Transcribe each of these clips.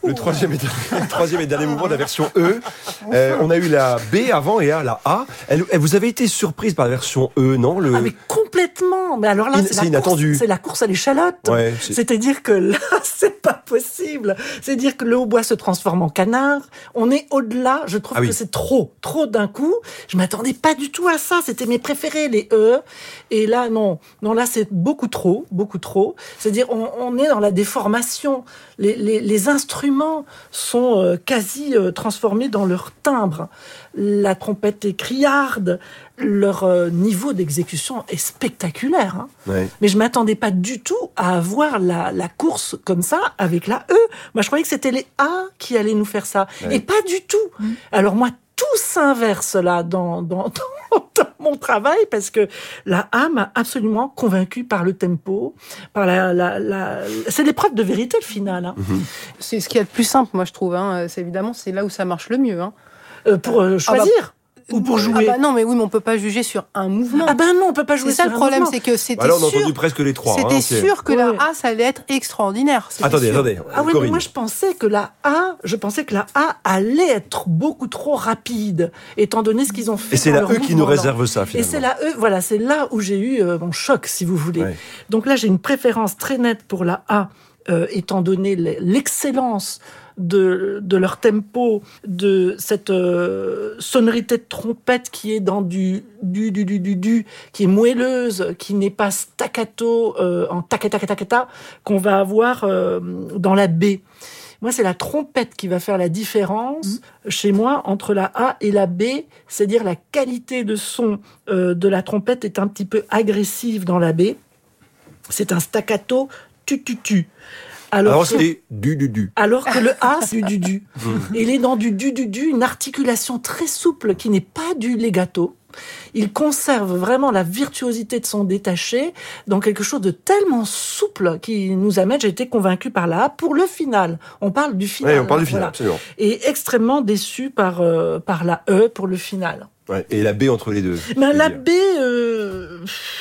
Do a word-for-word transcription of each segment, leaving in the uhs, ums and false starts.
le troisième et, le troisième et dernier mouvement de la version E. Euh, on a eu la B avant et la A. Elle, elle, vous avez été surprise par la version E, non le... Ah mais complètement. Mais alors là, c'est, c'est, la inattendu. Course, c'est la course à l'échalote. Ouais, c'est... C'est-à-dire que là, c'est pas possible. C'est-à-dire que le hautbois se transforme en canard. On est au-delà. Je trouve ah oui. que c'est trop, trop d'un coup. Je m'attendais pas du tout à ça. C'était mes préférés, les E. Et là, non, non, là, c'est beaucoup trop, beaucoup trop. C'est-à-dire, on, on est dans la déformation. Les, les, les instruments sont euh, quasi euh, transformés dans leur timbre. La trompette est criarde. Leur euh, niveau d'exécution est spectaculaire. Hein. Ouais. Mais je m'attendais pas du tout à avoir la, la course comme ça avec la E. Moi, je croyais que c'était les A qui allaient nous faire ça. Ouais. Et pas du tout. Mmh. Alors moi, tout s'inverse là dans, dans, dans, dans mon travail parce que la A m'a absolument convaincue par le tempo, par la, la, la... c'est l'épreuve de vérité le final. Hein. Mmh. C'est ce qu'il y a de plus simple, moi je trouve. Hein. C'est évidemment c'est là où ça marche le mieux. Hein. Euh, pour euh, choisir. Ah bah... Ou pour jouer. Ah bah non, mais oui, mais on peut pas juger sur un mouvement. Ah ben non, on peut pas jouer c'est sur ça, un le problème, mouvement. C'est que c'était bah là, on a sûr. entendu presque les trois. C'était hein, sûr que ouais. la A, ça allait être extraordinaire. Attendez, sûr. attendez. Ah oui, mais moi je pensais que la A, je pensais que la A allait être beaucoup trop rapide, étant donné ce qu'ils ont fait. Et c'est la E qui nous réserve ça, finalement. Et c'est la E, voilà, c'est là où j'ai eu euh, mon choc, si vous voulez. Ouais. Donc là, j'ai une préférence très nette pour la A, euh, étant donné l'excellence de, de leur tempo, de cette euh, sonorité de trompette qui est dans du du du du du du, qui est moelleuse, qui n'est pas staccato euh, en takata takata qu'on va avoir euh, dans la B. Moi, c'est la trompette qui va faire la différence mmh. chez moi entre la A et la B, c'est-à-dire la qualité de son euh, de la trompette est un petit peu agressive dans la B. C'est un staccato tu tu tu. Alors, Alors que, c'est du du du. Alors que le A, c'est du du du. Il est dans du du du du, une articulation très souple qui n'est pas du legato. Il conserve vraiment la virtuosité de son détaché dans quelque chose de tellement souple qui nous amène, j'ai été convaincue par la A pour le final. On parle du final. Oui, on parle du final, voilà. absolument. Et extrêmement déçue par, euh, par la E pour le final. Ouais, et la B entre les deux. Ben, la B, euh,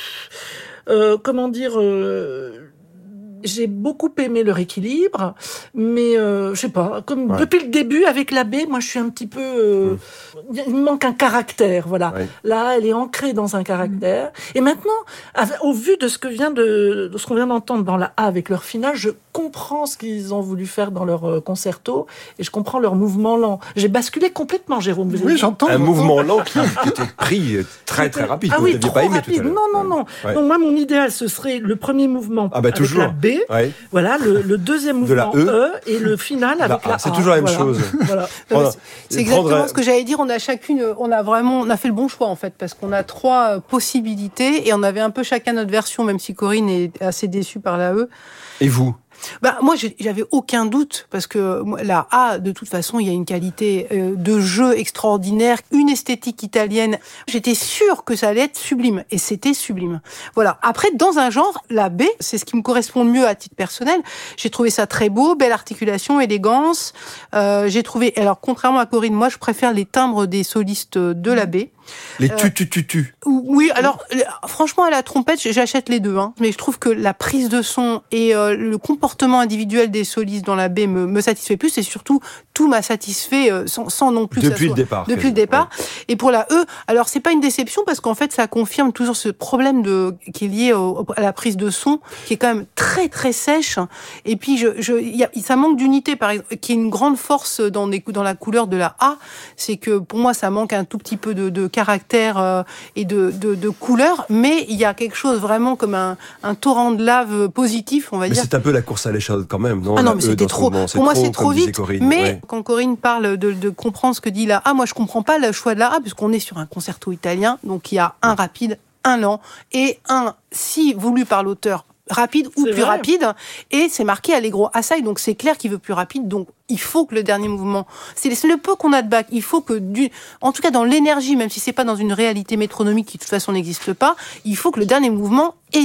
euh, comment dire... Euh, j'ai beaucoup aimé leur équilibre, mais euh, je sais pas, comme ouais. depuis le début avec la B, moi je suis un petit peu, euh, mmh. il me manque un caractère, voilà. Ouais. Là, elle est ancrée dans un caractère. Mmh. Et maintenant, au vu de ce que vient de, de ce qu'on vient d'entendre dans la A avec leur finale, je comprends ce qu'ils ont voulu faire dans leur concerto et je comprends leur mouvement lent. J'ai basculé complètement, Jérôme. Oui, j'entends. Un j'entends. mouvement lent qui, qui était pris très très rapide. Ah oui, trop pas aimé rapide. Tout à l'heure. Non, non, non. Ouais. Donc moi, mon idéal, ce serait le premier mouvement ah bah, avec toujours. la B. Ouais. Voilà, le, le deuxième mouvement de la E. E et le final avec la, la A. C'est toujours la même voilà. chose. Voilà. Voilà. C'est, c'est exactement prendre... ce que j'allais dire. On a chacune, on a vraiment, on a fait le bon choix en fait, parce qu'on a trois possibilités et on avait un peu chacun notre version, même si Corinne est assez déçue par la E. Et vous ? Bah moi j'avais aucun doute parce que la A de toute façon il y a une qualité de jeu extraordinaire, une esthétique italienne. J'étais sûre que ça allait être sublime et c'était sublime. Voilà. Après dans un genre la B c'est ce qui me correspond le mieux à titre personnel. J'ai trouvé ça très beau, belle articulation, élégance. Euh, j'ai trouvé alors contrairement à Corinne, moi je préfère les timbres des solistes de la B. Les tu tu tu tu. Euh, oui, alors franchement à la trompette, j'achète les deux, hein. Mais je trouve que la prise de son et euh, le comportement individuel des solistes dans la B me, me satisfait plus et surtout tout m'a satisfait euh, sans, sans non plus. Depuis que ça soit, le départ. Depuis le départ. Ouais. Et pour la E, alors c'est pas une déception parce qu'en fait ça confirme toujours ce problème de qui est lié au, à la prise de son qui est quand même très très sèche. Et puis je, je, y a, ça manque d'unité par exemple, qui est une grande force dans des, dans la couleur de la A, c'est que pour moi ça manque un tout petit peu de, de caractère euh, et de, de, de couleur, mais il y a quelque chose vraiment comme un, un torrent de lave positif, on va mais dire. C'est un peu la course à l'échelle quand même, non? Ah non, mais c'était trop. Moment, pour moi, trop, c'est trop vite. Corinne, mais ouais. quand Corinne parle de, de comprendre ce que dit la A, moi, je comprends pas le choix de la A, puisqu'on est sur un concerto italien, donc il y a un rapide, un lent, et un, si voulu par l'auteur, rapide ou c'est plus vrai. rapide, et c'est marqué Allegro assai, donc c'est clair qu'il veut plus rapide, donc il faut que le dernier mouvement, c'est le peu qu'on a de Bach, il faut que, du, en tout cas dans l'énergie, même si c'est pas dans une réalité métronomique qui de toute façon n'existe pas, il faut que le dernier mouvement ait l'air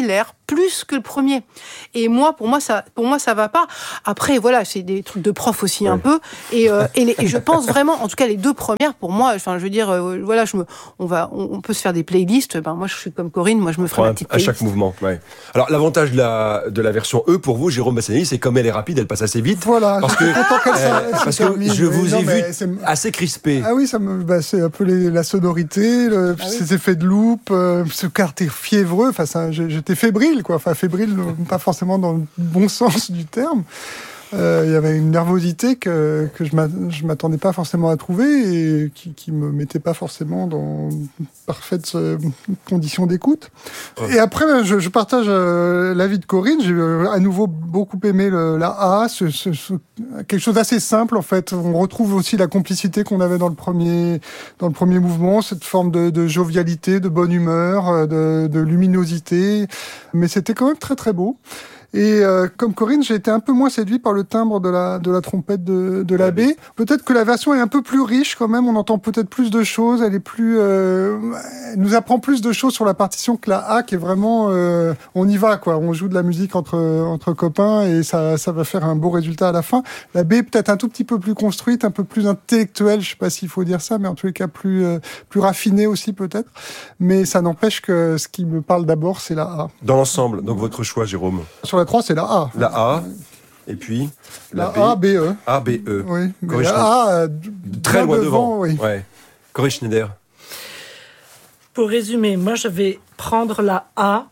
plus que le premier. Et moi, pour moi, ça, pour moi, ça va pas. Après, voilà, c'est des trucs de prof aussi, ouais. un peu. Et, euh, et, les, et je pense vraiment, en tout cas, les deux premières, pour moi, enfin, je veux dire, euh, voilà, je me, on va, on, on peut se faire des playlists. Ben, moi, je suis comme Corinne, moi, je me ferai ma petite playlist. À chaque mouvement, ouais. Alors, l'avantage de la, de la version E, pour vous, Jérôme Bastianelli, c'est comme elle est rapide, elle passe assez vite. Voilà. Parce que, euh, parce que je vous non, ai vu c'est... assez crispé. Ah oui, ça me, bah, c'est un peu les, la sonorité, le, ah, ces oui. effets de loop, euh, ce quartier fiévreux, enfin, ça, j'étais fébrile, quoi. Enfin, fébrile, pas forcément dans le bon sens du terme. Il euh, y avait une nervosité que, que je ne m'attendais pas forcément à trouver et qui ne me mettait pas forcément dans parfaites euh, conditions d'écoute. Ouais. Et après, je, je partage euh, l'avis de Corinne. J'ai euh, à nouveau beaucoup aimé le, la A, ce, ce, ce, quelque chose d'assez simple en fait. On retrouve aussi la complicité qu'on avait dans le premier, dans le premier mouvement, cette forme de, de jovialité, de bonne humeur, de, de luminosité. Mais c'était quand même très très beau. Et euh, comme Corinne, j'ai été un peu moins séduit par le timbre de la de la trompette de de la B. Peut-être que la version est un peu plus riche quand même. On entend peut-être plus de choses. Elle est plus, euh, elle nous apprend plus de choses sur la partition que la A, qui est vraiment, euh, on y va quoi. On joue de la musique entre entre copains et ça ça va faire un beau résultat à la fin. La B peut-être un tout petit peu plus construite, un peu plus intellectuelle. Je sais pas s'il faut dire ça, mais en tous les cas plus euh, plus raffinée aussi peut-être. Mais ça n'empêche que ce qui me parle d'abord, c'est la A. Dans l'ensemble, donc votre choix, Jérôme. Sur la trois, c'est la A. La A, et puis la, la A, B, E. A, B, E. Oui, mais la A, euh, très loin devant. devant oui. Ouais. Corinne Schneider. Pour résumer, moi, je vais prendre la A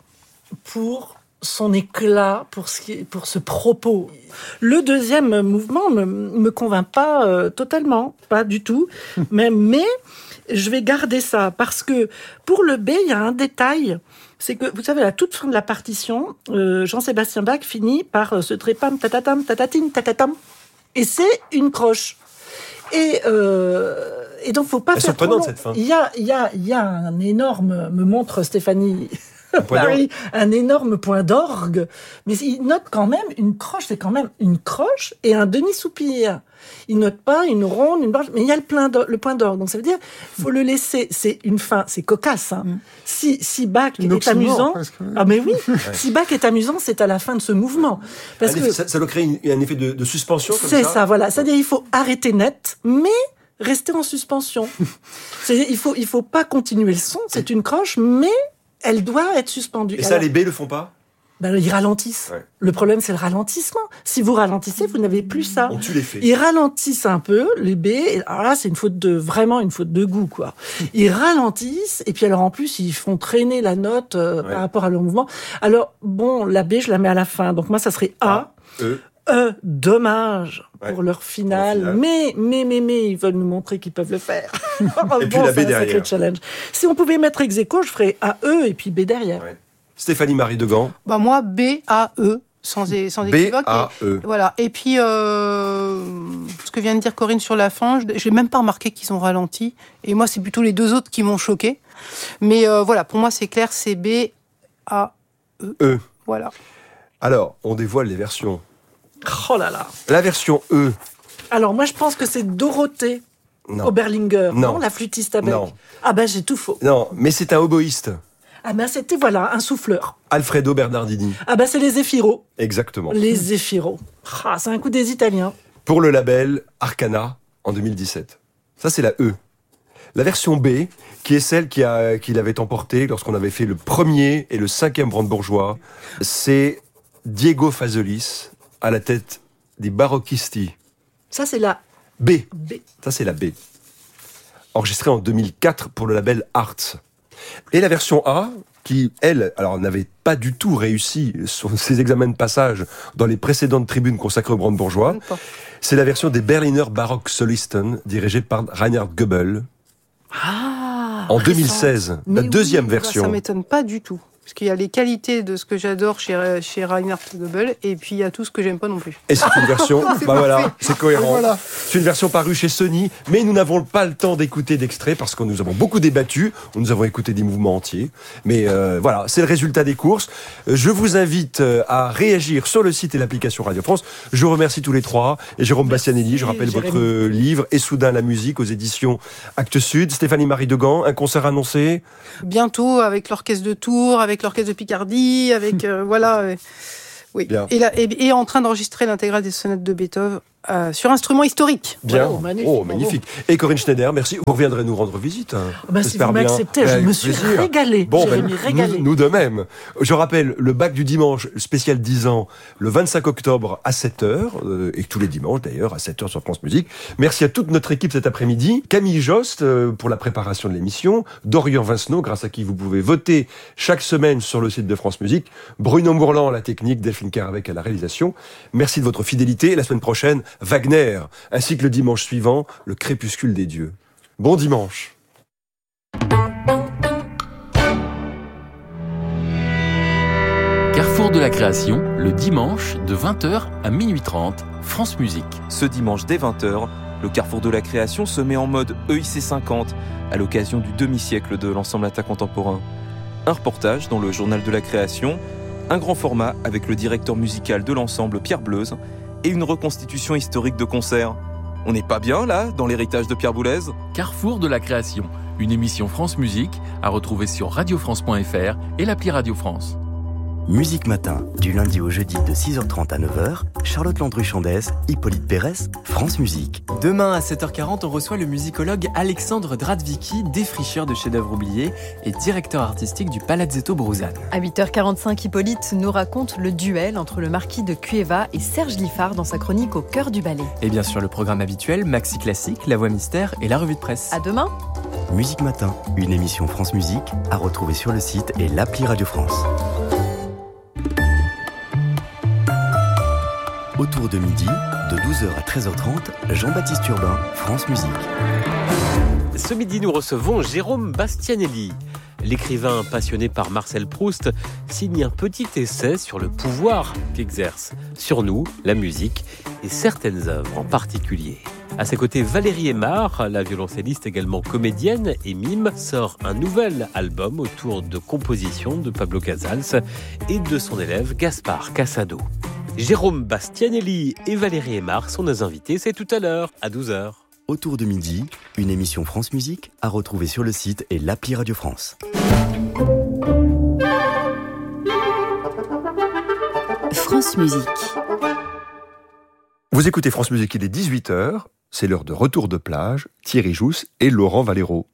pour son éclat, pour ce, qui, pour ce propos. Le deuxième mouvement ne me, me convainc pas euh, totalement, pas du tout, mais, mais je vais garder ça, parce que pour le B, il y a un détail. C'est que, vous savez, à la toute fin de la partition, euh, Jean-Sébastien Bach finit par euh, ce trépam, tatatam, tatatine, tatatam. Et c'est une croche. Et, euh, et donc, faut pas Elle faire trop long. Cette fin. Il y a, il y a, il y a un énorme, me montre Stéphanie Paris, un énorme point d'orgue. Mais il note quand même une croche, c'est quand même une croche et un demi-soupir. Il note pas une ronde, une blanche, mais il y a le, plein le point d'orgue. Donc ça veut dire, faut le laisser. C'est une fin, c'est cocasse. Hein. Mm. Si, si Bach une est amusant, presque, oui. ah mais oui, ouais. Si Bach est amusant, c'est à la fin de ce mouvement. Parce un que effet, ça, ça doit créer une, un effet de, de suspension. Comme c'est ça, ça, voilà. C'est-à-dire, il faut arrêter net, mais rester en suspension. C'est-à-dire, il faut, il faut pas continuer le son. C'est une croche, mais elle doit être suspendue. Et ça, alors, les B le font pas? Ben, ils ralentissent. Ouais. Le problème, c'est le ralentissement. Si vous ralentissez, vous n'avez plus ça. On tue les faits. Ils ralentissent un peu, les B. Alors là, c'est une faute de, vraiment une faute de goût, quoi. Ils ralentissent, et puis alors, en plus, ils font traîner la note, euh, ouais. par rapport à leur mouvement. Alors, bon, la B, je la mets à la fin. Donc, moi, ça serait A. A E. E, dommage ouais. pour leur finale. Pour mais, mais, mais, mais, ils veulent nous montrer qu'ils peuvent le faire. Et bon, puis la B derrière. Sacré challenge. Si on pouvait mettre ex aequo, je ferais A E et puis B derrière. Ouais. Stéphanie Marie Degan. Bah moi B A E sans sans équivoque. B A E. Et, voilà. Et puis euh, ce que vient de dire Corinne sur la fin, je n'ai même pas remarqué qu'ils ont ralenti. Et moi, c'est plutôt les deux autres qui m'ont choqué. Mais euh, voilà, pour moi, c'est clair, c'est B A E. E. Voilà. Alors, on dévoile les versions. Oh là là. La version E. Alors moi, je pense que c'est Dorothée non. Oberlinger, non. non, la flûtiste à bec. Non. Ah ben, j'ai tout faux. Non, mais c'est un oboïste. Ah ben c'était, voilà, un souffleur. Alfredo Bernardini. Ah ben c'est les Zeffiro. Exactement. Les Zeffiro. Ah, c'est un coup des Italiens. Pour le label Arcana, en deux mille dix-sept. Ça, c'est la E. La version B, qui est celle qui a, qu'il avait emportée lorsqu'on avait fait le premier et le cinquième brandebourgeois, c'est Diego Fazolis, à la tête des Barocchisti. Ça, c'est la B. B. Ça, c'est la B. Enregistrée en deux mille quatre pour le label Arts. Et la version A, qui, elle, alors n'avait pas du tout réussi sur ses examens de passage dans les précédentes tribunes consacrées aux brandebourgeois, c'est la version des Berliner Baroque Solisten, dirigée par Reinhard Goebel. Ah, en deux mille seize, la deuxième oui, version. Ça m'étonne pas du tout. Parce qu'il y a les qualités de ce que j'adore chez, chez Reinhard Goebel, et puis il y a tout ce que j'aime pas non plus. Et c'est une version, bah voilà, c'est cohérent. Voilà. C'est une version parue chez Sony, mais nous n'avons pas le temps d'écouter d'extraits parce que nous avons beaucoup débattu, nous avons écouté des mouvements entiers. Mais euh, voilà, c'est le résultat des courses. Je vous invite à réagir sur le site et l'application Radio France. Je vous remercie tous les trois. Et Jérôme Merci, Bastianelli, je rappelle Jérémy. Votre livre Et soudain la musique aux éditions Actes Sud. Stéphanie Marie Degan, un concert annoncé bientôt avec l'orchestre de Tours, avec avec l'orchestre de Picardie, avec euh, voilà. Euh, oui. Bien. Et, là, et, et en train d'enregistrer l'intégrale des sonates de Beethoven euh, sur instrument historique. Bien. Oh, magnifique. Oh, magnifique. Et Corinne Schneider, merci. Vous reviendrez nous rendre visite. Hein. Bah, si vous m'acceptez, je Avec me suis plaisir. régalée. Bon, J'ai ben, régalé. nous, nous de même. Je rappelle, le bac du dimanche, spécial dix ans, le vingt-cinq octobre à sept heures, euh, et tous les dimanches d'ailleurs, à sept heures sur France Musique. Merci à toute notre équipe cet après-midi. Camille Jost euh, pour la préparation de l'émission. Dorian Vincenot, grâce à qui vous pouvez voter chaque semaine sur le site de France Musique. Bruno Mourlan à la technique, Delphine Caravec à la réalisation. Merci de votre fidélité. La semaine prochaine, Wagner, ainsi que le dimanche suivant, le crépuscule des dieux. Bon dimanche. Carrefour de la création, le dimanche de vingt heures à minuit trente, France Musique. Ce dimanche dès vingt heures, le Carrefour de la création se met en mode E I C cinquante à l'occasion du demi-siècle de l'ensemble Atta contemporain. Un reportage dans le journal de la création, un grand format avec le directeur musical de l'ensemble Pierre Bleuze et une reconstitution historique de concert. On n'est pas bien là, dans l'héritage de Pierre Boulez ? Carrefour de la création, une émission France Musique à retrouver sur radio france point f r et l'appli Radio France. Musique Matin, du lundi au jeudi de six heures trente à neuf heures, Charlotte Landru-Chandès, Hippolyte Pérès, France Musique. Demain à sept heures quarante, on reçoit le musicologue Alexandre Dradvicki, défricheur de chefs-d'œuvre oubliés et directeur artistique du Palazzetto Bruzane. À huit heures quarante-cinq, Hippolyte nous raconte le duel entre le marquis de Cueva et Serge Liffard dans sa chronique Au cœur du ballet. Et bien sûr le programme habituel, Maxi Classique, La Voix Mystère et la revue de presse. À demain. Musique Matin, une émission France Musique à retrouver sur le site et l'appli Radio France. Autour de midi, de douze heures à treize heures trente, Jean-Baptiste Urbain, France Musique. Ce midi, nous recevons Jérôme Bastianelli. L'écrivain passionné par Marcel Proust signe un petit essai sur le pouvoir qu'exerce sur nous, la musique, et certaines œuvres en particulier. À ses côtés, Valérie Aymar, la violoncelliste également comédienne et mime, sort un nouvel album autour de compositions de Pablo Casals et de son élève Gaspard Casado. Jérôme Bastianelli et Valérie Aymar sont nos invités, c'est tout à l'heure, à douze heures. Autour de midi, une émission France Musique à retrouver sur le site et l'appli Radio France. France Musique. Vous écoutez France Musique, il est dix-huit heures, c'est l'heure de Retour de plage, Thierry Jousse et Laurent Valero.